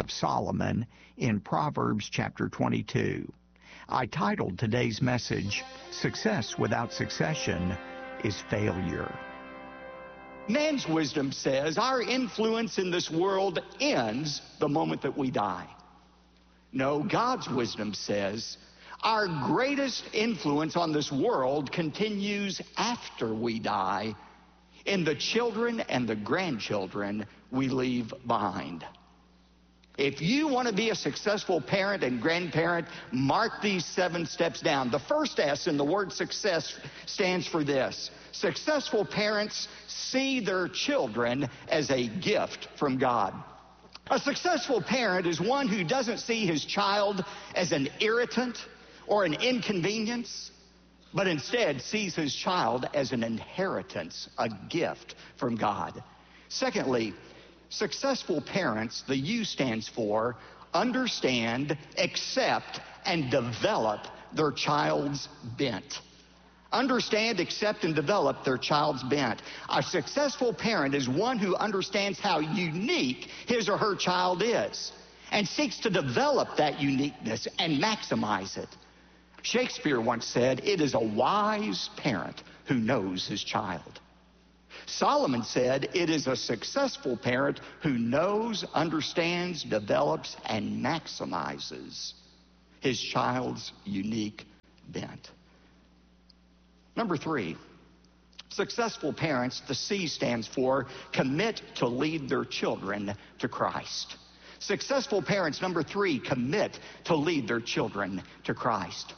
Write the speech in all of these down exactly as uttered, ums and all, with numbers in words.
of Solomon in Proverbs chapter twenty-two. I titled today's message, Success Without Succession is Failure. Man's wisdom says our influence in this world ends the moment that we die. No, God's wisdom says our greatest influence on this world continues after we die in the children and the grandchildren we leave behind. If you want to be a successful parent and grandparent, mark these seven steps down. The first S in the word success stands for this. Successful parents see their children as a gift from God. A successful parent is one who doesn't see his child as an irritant or an inconvenience, but instead sees his child as an inheritance, a gift from God. Secondly, successful parents, the U stands for understand, accept, and develop their child's bent. Understand, accept, and develop their child's bent. A successful parent is one who understands how unique his or her child is and seeks to develop that uniqueness and maximize it. Shakespeare once said, "It is a wise parent who knows his child." Solomon said, "It is a successful parent who knows, understands, develops, and maximizes his child's unique bent." Number three, successful parents, the C stands for commit to lead their children to Christ. Successful parents, number three, commit to lead their children to Christ.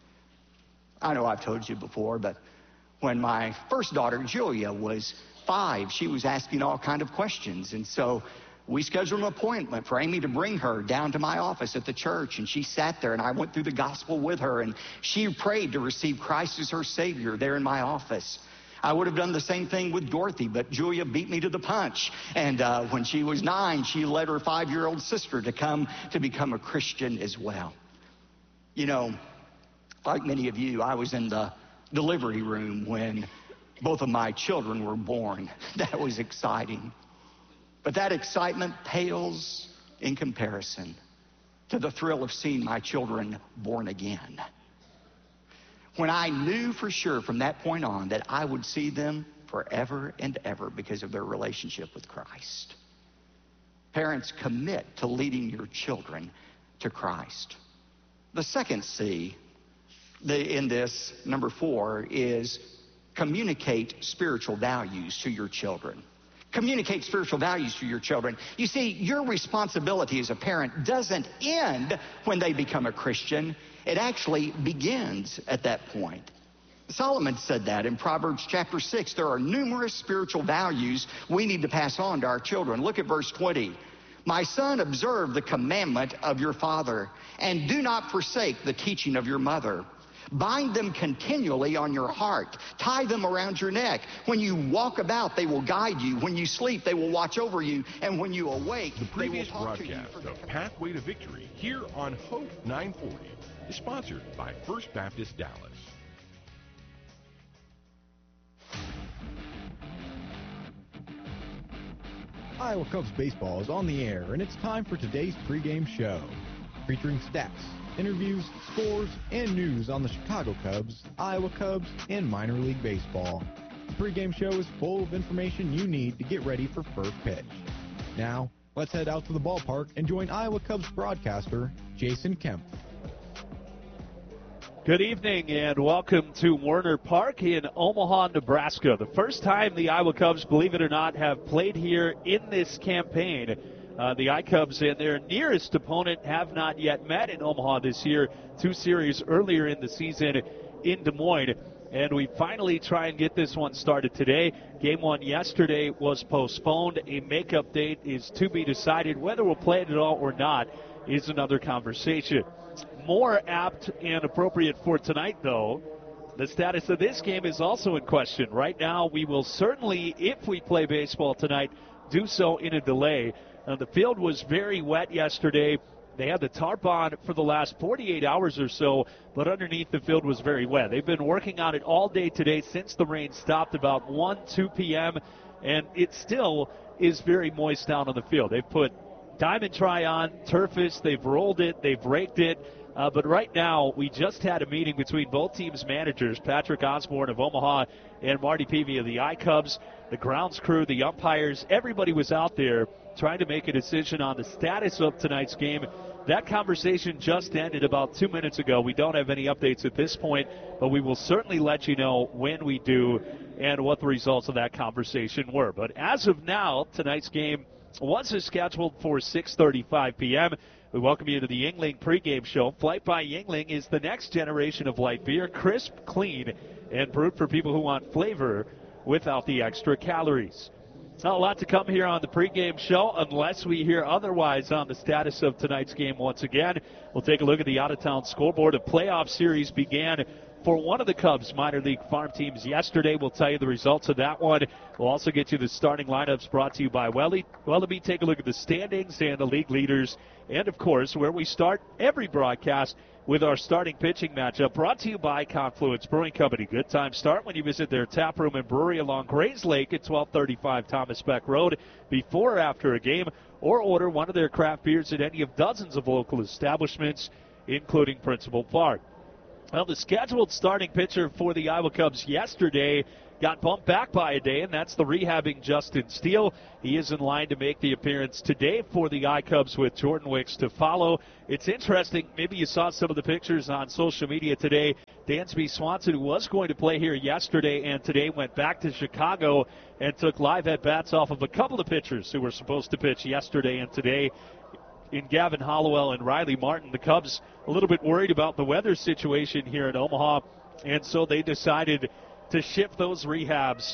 I know I've told you before, but when my first daughter, Julia, was five, she was asking all kinds of questions. And so we scheduled an appointment for Amy to bring her down to my office at the church. And she sat there, and I went through the gospel with her. And she prayed to receive Christ as her Savior there in my office. I would have done the same thing with Dorothy, but Julia beat me to the punch. And uh, when she was nine, she led her five-year-old sister to come to become a Christian as well. You know, like many of you, I was in the delivery room when both of my children were born. That was exciting. But that excitement pales in comparison to the thrill of seeing my children born again. When I knew for sure from that point on that I would see them forever and ever because of their relationship with Christ. Parents, commit to leading your children to Christ. The second C The, in this, number four, is communicate spiritual values to your children. Communicate spiritual values to your children. You see, your responsibility as a parent doesn't end when they become a Christian. It actually begins at that point. Solomon said that in Proverbs chapter six. There are numerous spiritual values we need to pass on to our children. Look at verse twenty. "My son, observe the commandment of your father, and do not forsake the teaching of your mother. Bind them continually on your heart. Tie them around your neck. When you walk about, they will guide you. When you sleep, they will watch over you. And when you awake, the they will previous talk to you." broadcast of Pathway to Victory here on Hope nine forty is sponsored by First Baptist Dallas. Iowa Cubs baseball is on the air, and it's time for today's pregame show, featuring stats, interviews, scores, and news on the Chicago Cubs, Iowa Cubs, and minor league baseball. The pregame show is full of information you need to get ready for first pitch. Now, let's head out to the ballpark and join Iowa Cubs broadcaster Jason Kemp. Good evening and welcome to Werner Park in Omaha, Nebraska. The first time the Iowa Cubs, believe it or not, have played here in this campaign. Uh, the I-Cubs and their nearest opponent have not yet met in Omaha this year. Two series earlier in the season in Des Moines. And we finally try and get this one started today. Game one yesterday was postponed. A makeup date is to be decided. Whether we'll play it at all or not is another conversation. More apt and appropriate for tonight, though, the status of this game is also in question. Right now, we will certainly, if we play baseball tonight, do so in a delay. Uh, the field was very wet yesterday. They had the tarp on for the last forty-eight hours or so, but underneath the field was very wet. They've been working on it all day today since the rain stopped about one, two p.m., and it still is very moist down on the field. They've put Diamond Try-On, Turfus, they've rolled it, they've raked it. Uh, but right now, we just had a meeting between both teams' managers, Patrick Osborne of Omaha and Marty Peavy of the I-Cubs, the grounds crew, the umpires. Everybody was out there trying to make a decision on the status of tonight's game. That conversation just ended about two minutes ago. We don't have any updates at this point, but we will certainly let you know when we do and what the results of that conversation were. But as of now, tonight's game was scheduled for six thirty-five p.m. We welcome you to the Yuengling pregame show. Flight by Yuengling is the next generation of light beer, crisp, clean, and brewed for people who want flavor without the extra calories. Not a lot to come here on the pregame show unless we hear otherwise on the status of tonight's game once again. We'll take a look at the out-of-town scoreboard. A playoff series began for one of the Cubs minor league farm teams yesterday. We'll tell you the results of that one. We'll also get you the starting lineups brought to you by Welly. Wellaby. Take a look at the standings and the league leaders. And, of course, where we start every broadcast with our starting pitching matchup, brought to you by Confluence Brewing Company. Good time start when you visit their tap room and brewery along Grays Lake at twelve thirty-five Thomas Beck Road before or after a game, or order one of their craft beers at any of dozens of local establishments, including Principal Park. Well, the scheduled starting pitcher for the Iowa Cubs yesterday got bumped back by a day, and that's the rehabbing Justin Steele. He is in line to make the appearance today for the I-Cubs with Jordan Wicks to follow. It's interesting, maybe you saw some of the pictures on social media today. Dansby Swanson, who was going to play here yesterday and today, went back to Chicago and took live at-bats off of a couple of pitchers who were supposed to pitch yesterday and today in Gavin Hollowell and Riley Martin. The Cubs a little bit worried about the weather situation here in Omaha, and so they decided to shift those rehabs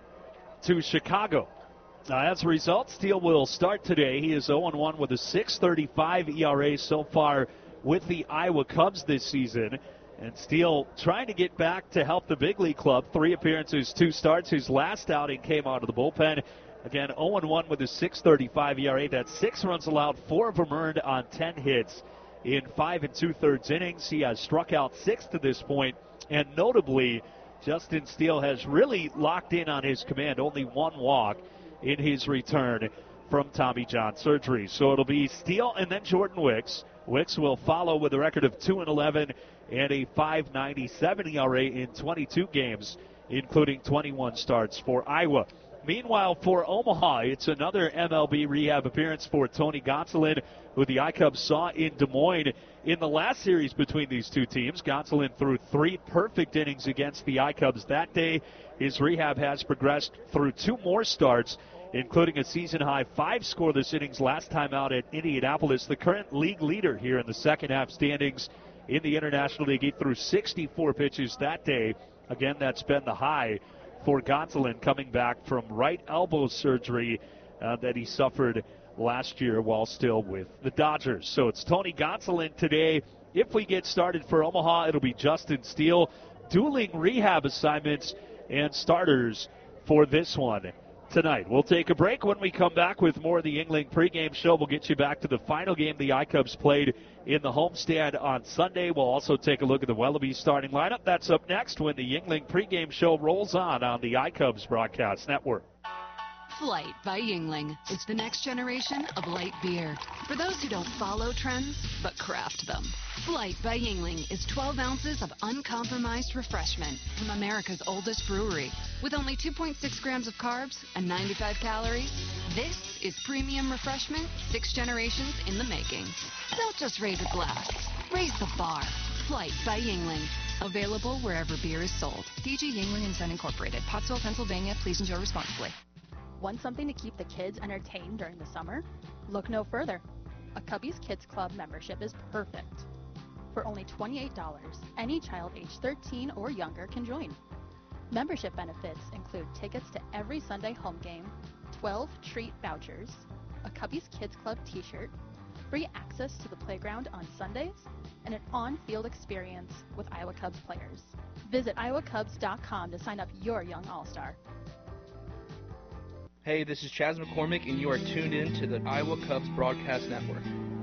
to Chicago. Now, as a result, Steele will start today. He is oh and one with a six thirty-five E R A so far with the Iowa Cubs this season. And Steele trying to get back to help the big league club. Three appearances, two starts. His last outing came out of the bullpen. Again, oh and one with a six thirty-five E R A. That's six runs allowed, four of them earned on ten hits in five and two-thirds innings. He has struck out six to this point, and notably, Justin Steele has really locked in on his command. Only one walk in his return from Tommy John surgery. So it'll be Steele and then Jordan Wicks. Wicks will follow with a record of two and eleven and a five ninety-seven E R A in twenty-two games, including twenty-one starts for Iowa. Meanwhile, for Omaha, it's another M L B rehab appearance for Tony Gonsolin, who the I-Cubs saw in Des Moines in the last series between these two teams. Gonsolin threw three perfect innings against the I-Cubs that day. His rehab has progressed through two more starts, including a season-high five scoreless innings last time out at Indianapolis. The current league leader here in the second-half standings in the International League. He threw sixty-four pitches that day. Again, that's been the high for Gonsolin, coming back from right elbow surgery uh, that he suffered last year while still with the Dodgers. So it's Tony Gonsolin today. If we get started for Omaha, it'll be Justin Steele. Dueling rehab assignments and starters for this one tonight. We'll take a break. When we come back with more of the Yuengling pregame show, we'll get you back to the final game the I-Cubs played in the homestand on Sunday. We'll also take a look at the Wellaby starting lineup. That's up next when the Yuengling pregame show rolls on on the I-Cubs broadcast network. Flight by Yuengling is the next generation of light beer. For those who don't follow trends, but craft them. Flight by Yuengling is twelve ounces of uncompromised refreshment from America's oldest brewery. With only two point six grams of carbs and ninety-five calories, this is premium refreshment six generations in the making. Don't just raise a glass, raise the bar. Flight by Yuengling. Available wherever beer is sold. D G Yuengling and Son Incorporated, Pottsville, Pennsylvania. Please enjoy responsibly. Want something to keep the kids entertained during the summer? Look no further. A Cubbies Kids Club membership is perfect. For only twenty-eight dollars, any child age thirteen or younger can join. Membership benefits include tickets to every Sunday home game, twelve treat vouchers, a Cubbies Kids Club t-shirt, free access to the playground on Sundays, and an on-field experience with Iowa Cubs players. Visit iowa cubs dot com to sign up your young all-star. Hey, this is Chaz McCormick, and you are tuned in to the Iowa Cubs Broadcast Network.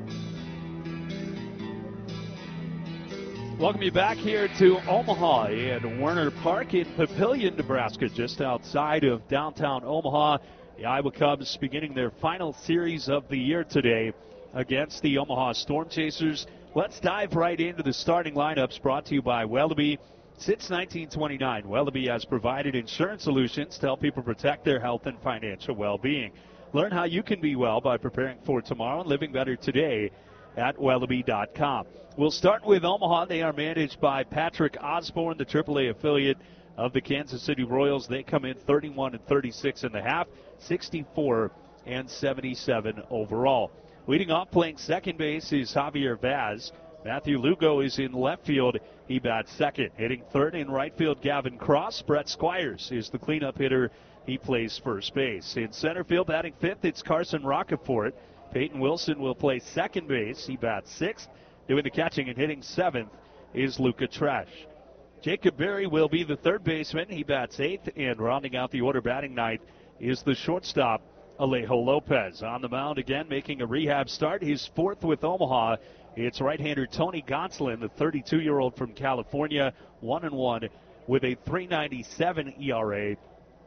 Welcome you back here to Omaha and Werner Park in Papillion, Nebraska, just outside of downtown Omaha. The Iowa Cubs beginning their final series of the year today against the Omaha Storm Chasers. Let's dive right into the starting lineups, brought to you by Wellaby. Since nineteen twenty-nine, Wellaby has provided insurance solutions to help people protect their health and financial well-being. Learn how you can be well by preparing for tomorrow and living better today at Wellaby dot com. We'll start with Omaha. They are managed by Patrick Osborne, the triple A affiliate of the Kansas City Royals. They come in thirty-one and thirty-six and a half, sixty-four and seventy-seven overall. Leading off, playing second base, is Javier Vaz. Matthew Lugo is in left field. He bats second. Hitting third in right field, Gavin Cross. Brett Squires is the cleanup hitter. He plays first base. In center field, batting fifth, it's Carson Roccaforte. Peyton Wilson will play second base. He bats sixth. Doing the catching and hitting seventh is Luca Tresh. Jacob Berry will be the third baseman. He bats eighth. And rounding out the order batting ninth is the shortstop, Alejo Lopez. On the mound again, making a rehab start. He's fourth with Omaha. It's right-hander Tony Gonsolin, the thirty-two-year-old from California, one and one with a three ninety-seven E R A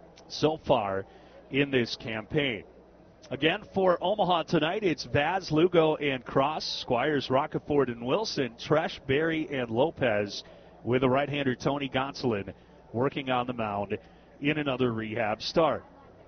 so far in this campaign. Again, for Omaha tonight, it's Vaz, Lugo, and Cross, Squires, Roccaforte, and Wilson, Tresh, Berry, and Lopez, with a right-hander Tony Gonsolin working on the mound in another rehab start.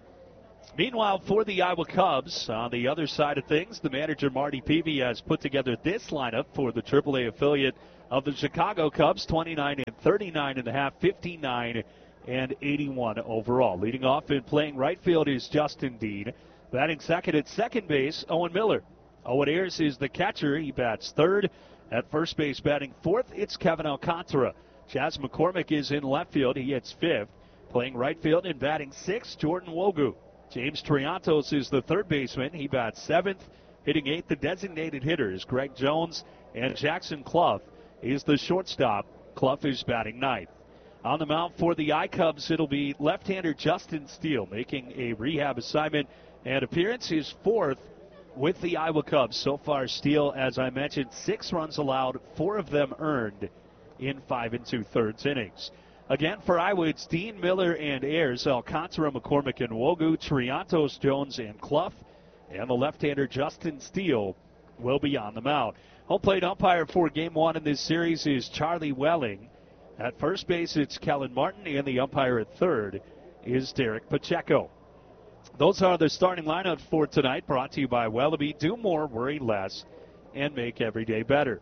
Meanwhile, for the Iowa Cubs, on the other side of things, the manager Marty Peavy has put together this lineup for the triple A affiliate of the Chicago Cubs, twenty-nine and thirty-nine and a half, fifty-nine and eighty-one overall. Leading off and playing right field is Justin Dean. Batting second at second base, Owen Miller. Owen Ayers is the catcher. He bats third. At first base, batting fourth, it's Kevin Alcantara. Chas McCormick is in left field. He hits fifth. Playing right field and batting sixth, Jordan Wogu. James Triantos is the third baseman. He bats seventh. Hitting eighth, the designated hitters, Greg Jones and Jackson Clough, is the shortstop. Clough is batting ninth. On the mound for the I-Cubs, it'll be left-hander Justin Steele, making a rehab assignment and appearance, his fourth with the Iowa Cubs. So far, Steele, as I mentioned, six runs allowed, four of them earned in five and two-thirds innings. Again, for Iowa, it's Dean, Miller, and Ayers, Alcantara, McCormick, and Wogu, Triantos, Jones, and Clough. And the left-hander Justin Steele will be on the mound. Home plate umpire for game one in this series is Charlie Welling. At first base, it's Kellen Martin, and the umpire at third is Derek Pacheco. Those are the starting lineups for tonight, brought to you by Wellaby. Do more, worry less, and make every day better.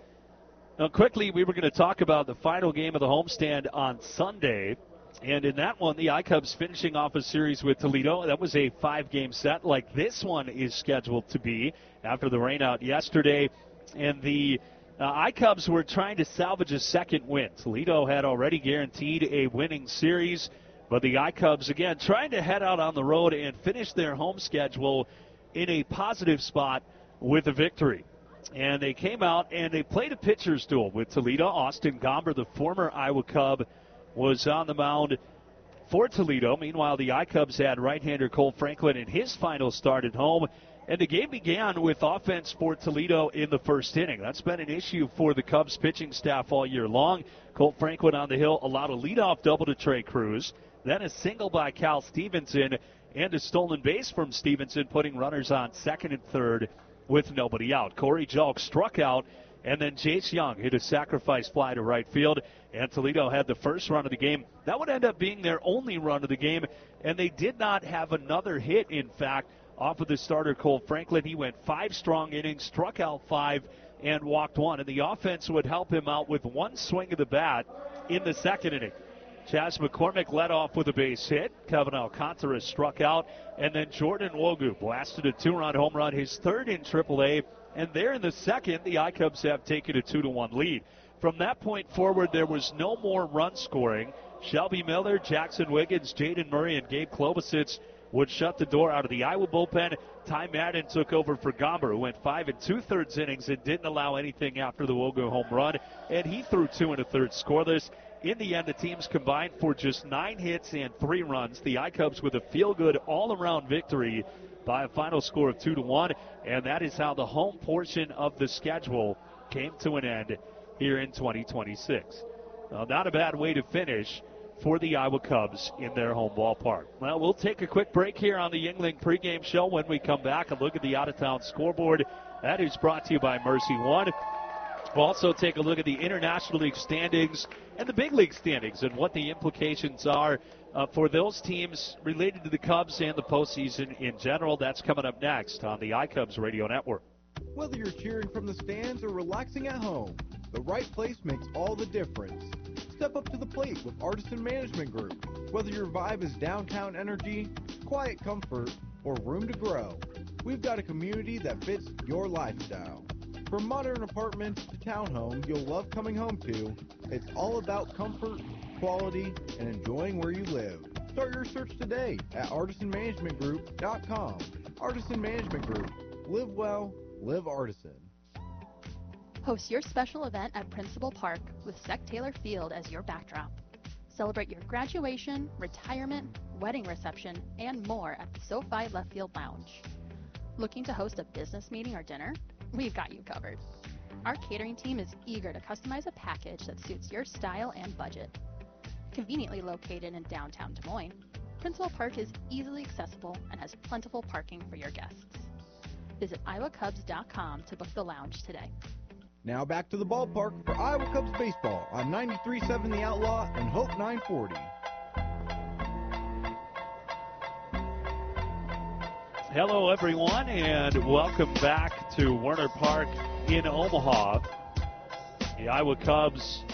Now, quickly, we were going to talk about the final game of the homestand on Sunday. And in that one, the I-Cubs finishing off a series with Toledo. That was a five-game set, like this one is scheduled to be after the rainout yesterday. And the uh, I-Cubs were trying to salvage a second win. Toledo had already guaranteed a winning series. But the I-Cubs, again, trying to head out on the road and finish their home schedule in a positive spot with a victory. And they came out and they played a pitcher's duel with Toledo. Austin Gomber, the former Iowa Cub, was on the mound for Toledo. Meanwhile, the I-Cubs had right-hander Cole Franklin in his final start at home. And the game began with offense for Toledo in the first inning. That's been an issue for the Cubs pitching staff all year long. Cole Franklin on the hill allowed a leadoff double to Trey Cruz. Then a single by Cal Stevenson and a stolen base from Stevenson, putting runners on second and third with nobody out. Corey Julk struck out, and then Jace Young hit a sacrifice fly to right field, and Toledo had the first run of the game. That would end up being their only run of the game, and they did not have another hit, in fact, off of the starter Cole Franklin. He went five strong innings, struck out five, and walked one, and the offense would help him out with one swing of the bat in the second inning. Chas McCormick led off with a base hit. Kevin Alcantara struck out. And then Jordan Wogu blasted a two-run home run, his third in triple A. And there in the second, the I-Cubs have taken a two to one lead. From that point forward, there was no more run scoring. Shelby Miller, Jackson Wiggins, Jaden Murray, and Gabe Klobasich would shut the door out of the Iowa bullpen. Ty Madden took over for Gomber, who went five and two-thirds innings and didn't allow anything after the Wogu home run. And he threw two and a third scoreless. In the end, the teams combined for just nine hits and three runs. The I-Cubs with a feel-good all-around victory by a final score of two to one, and that is how the home portion of the schedule came to an end here in twenty twenty-six. Well, not a bad way to finish for the Iowa Cubs in their home ballpark. Well, we'll take a quick break here on the Yuengling pregame show. When we come back, a look at the out-of-town scoreboard. That is brought to you by Mercy One. We'll also take a look at the International League standings and the Big League standings and what the implications are uh, for those teams related to the Cubs and the postseason in general. That's coming up next on the iCubs Radio Network. Whether you're cheering from the stands or relaxing at home, the right place makes all the difference. Step up to the plate with Artisan Management Group. Whether your vibe is downtown energy, quiet comfort, or room to grow, we've got a community that fits your lifestyle. From modern apartments to townhomes you'll love coming home to, it's all about comfort, quality, and enjoying where you live. Start your search today at artisan management group dot com. Artisan Management Group. Live well, live Artisan. Host your special event at Principal Park with Sec Taylor Field as your backdrop. Celebrate your graduation, retirement, wedding reception, and more at the SoFi Left Field Lounge. Looking to host a business meeting or dinner? We've got you covered. Our catering team is eager to customize a package that suits your style and budget. Conveniently located in downtown Des Moines, Principal Park is easily accessible and has plentiful parking for your guests. Visit iowa cubs dot com to book the lounge today. Now back to the ballpark for Iowa Cubs baseball on ninety-three point seven The Outlaw and Hope nine forty. Hello, everyone, and welcome back to Werner Park in Omaha. The Iowa Cubs